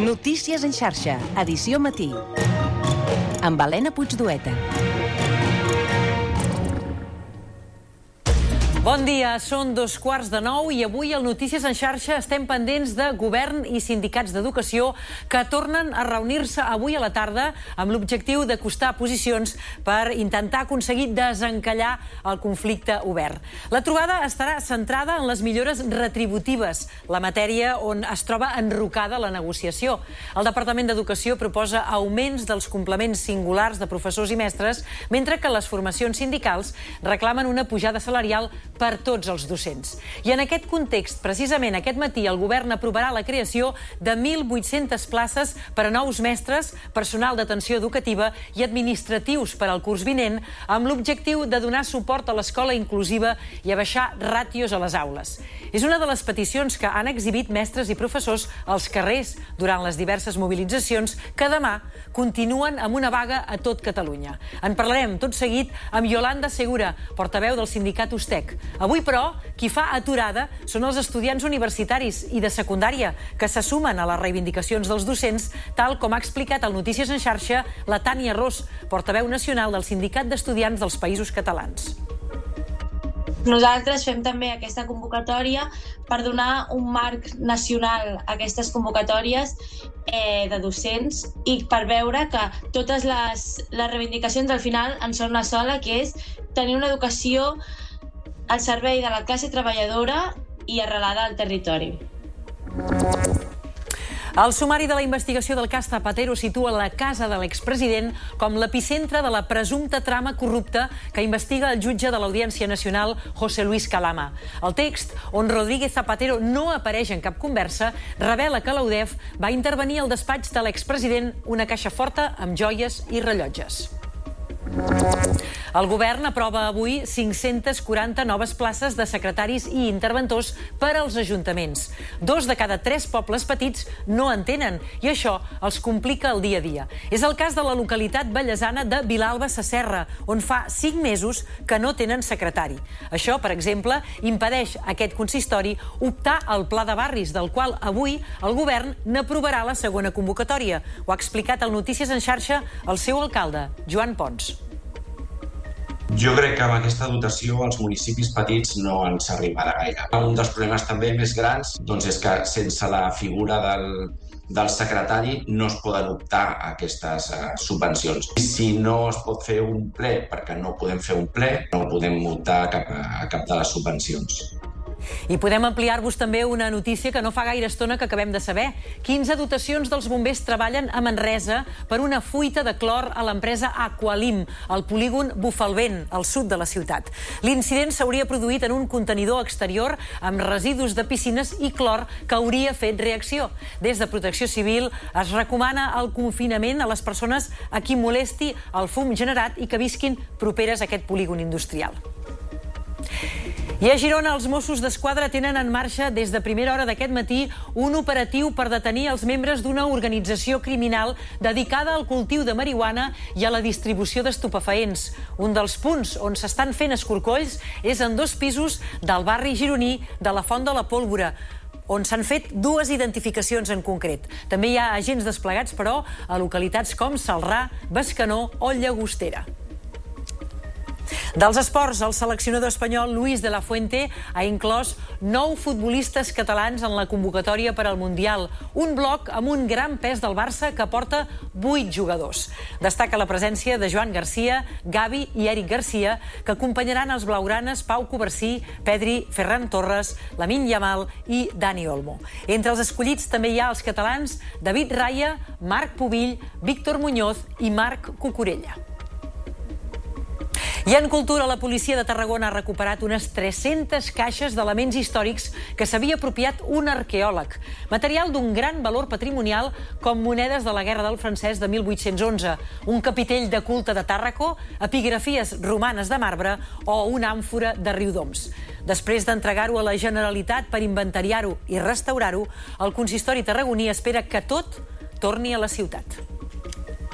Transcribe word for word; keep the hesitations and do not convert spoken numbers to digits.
Notícies en xarxa, edició matí. Amb Helena Puigdueta. Bon dia, són dos quarts de nou i avui al Notícies en xarxa estem pendents de govern i sindicats d'educació que tornen a reunir-se avui a la tarda amb l'objectiu d'acostar posicions per intentar aconseguir desencallar el conflicte obert. La trobada estarà centrada en les millores retributives, la matèria on es troba enrocada la negociació. El Departament d'Educació proposa augments dels complements singulars de professors i mestres, mentre que les formacions sindicals reclamen una pujada salarial per tots els docents. I en aquest context, precisament aquest matí, el govern aprovarà la creació de mil vuit-centes places per a nous mestres, personal d'atenció educativa i administratius per al curs vinent, amb l'objectiu de donar suport a l'escola inclusiva i a baixar ràtios a les aules. És una de les peticions que han exhibit mestres i professors als carrers durant les diverses mobilitzacions que demà continuen amb una vaga a tot Catalunya. En parlarem tot seguit amb Yolanda Segura, portaveu del sindicat Ustec. Avui, però, qui fa aturada són els estudiants universitaris i de secundària que se sumen a les reivindicacions dels docents, tal com ha explicat al Notícies en xarxa la Tània Ros, portaveu nacional del Sindicat d'Estudiants dels Països Catalans. Nosaltres fem també aquesta convocatòria per donar un marc nacional a aquestes convocatòries eh, de docents i per veure que totes les, les reivindicacions al final en són una sola, que és tenir una educació al servei de la classe treballadora i arrelada al territori. El sumari de la investigació del cas Zapatero situa la casa de l'expresident com l'epicentre de la presumpta trama corrupta que investiga el jutge de l'Audiència Nacional, José Luis Calama. El text, on Rodríguez Zapatero no apareix en cap conversa, revela que l'U D E F va intervenir al despatx de l'expresident una caixa forta amb joies i rellotges. El govern aprova avui cinc-centes quaranta noves places de secretaris i interventors per als ajuntaments. Dos de cada tres pobles petits no en tenen i això els complica el dia a dia. És el cas de la localitat vallesana de Vilalba Sasserra, on fa cinc mesos que no tenen secretari. Això, per exemple, impedeix a aquest consistori optar al pla de barris, del qual avui el govern n'aprovarà la segona convocatòria. Ho ha explicat al Notícies en xarxa el seu alcalde, Joan Pons. Jo crec que amb aquesta dotació als municipis petits no ens arribarà gaire. Un dels problemes també més grans doncs, és que sense la figura del, del secretari no es poden optar a aquestes uh, subvencions. I si no es pot fer un ple, perquè no podem fer un ple, no podem optar a cap, a cap de les subvencions. I podem ampliar-vos també una notícia que no fa gaire estona que acabem de saber. quinze dotacions dels bombers treballen a Manresa per una fuita de clor a l'empresa Aqualim, al polígon Bufalvent, al sud de la ciutat. L'incident s'hauria produït en un contenidor exterior amb residus de piscines i clor que hauria fet reacció. Des de Protecció Civil es recomana el confinament a les persones a qui molesti el fum generat i que visquin properes a aquest polígon industrial. I a Girona, els Mossos d'Esquadra tenen en marxa des de primera hora d'aquest matí un operatiu per detenir els membres d'una organització criminal dedicada al cultiu de marihuana i a la distribució d'estupefaents. Un dels punts on s'estan fent escorcolls és en dos pisos del barri gironí de la Font de la Pólvora, on s'han fet dues identificacions en concret. També hi ha agents desplegats, però, a localitats com Celrà, Bescanó o Llagostera. Dels esports, el seleccionador espanyol Luis de la Fuente ha inclòs nou futbolistes catalans en la convocatòria per al Mundial, un bloc amb un gran pes del Barça que porta vuit jugadors. Destaca la presència de Joan Garcia, Gavi i Eric Garcia, que acompanyaran els blaugranes Pau Covarsí, Pedri, Ferran Torres, Lamine Yamal i Dani Olmo. Entre els escollits també hi ha els catalans David Raya, Marc Pubill, Víctor Muñoz i Marc Cucurella. I en cultura, la policia de Tarragona ha recuperat unes tres-centes caixes d'elements històrics que s'havia apropiat un arqueòleg. Material d'un gran valor patrimonial com monedes de la Guerra del Francès de mil vuit-cents onze, un capitell de culte de Tàrraco, epigrafies romanes de marbre o una àmfora de Riudoms. Després d'entregar-ho a la Generalitat per inventariar-ho i restaurar-ho, el consistori tarragoní espera que tot torni a la ciutat.